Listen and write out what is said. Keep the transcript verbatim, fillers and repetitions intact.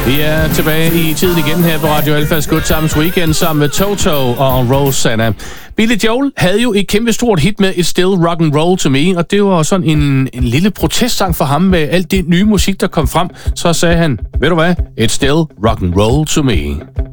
Vi er tilbage i tiden igen her på Radio Alphas Good Times Weekend sammen med Toto og Rosanna. Billy Joel havde jo et kæmpe stort hit med It's Still Rock and Roll to Me, og det var sådan en, en lille protestsang for ham med alt det nye musik, der kom frem. Så sagde han, ved du hvad, It's Still Rock and Roll to Me.